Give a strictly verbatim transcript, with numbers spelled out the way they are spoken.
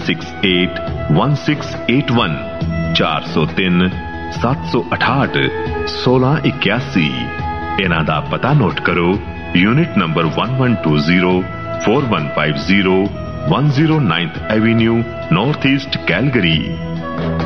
Six eight one six eight one ਚਾਰ ਸੌ ਤਿੰਨ ਸੱਤ ਸੌ ਅਠਾਹਠ ਸੋਲਾਂ ਇਕਿਆਸੀ। ਇਹਨਾਂ ਦਾ ਪਤਾ ਨੋਟ ਕਰੋ। Unit number one one two zero four one five zero one zero ninth Avenue, North East, Calgary।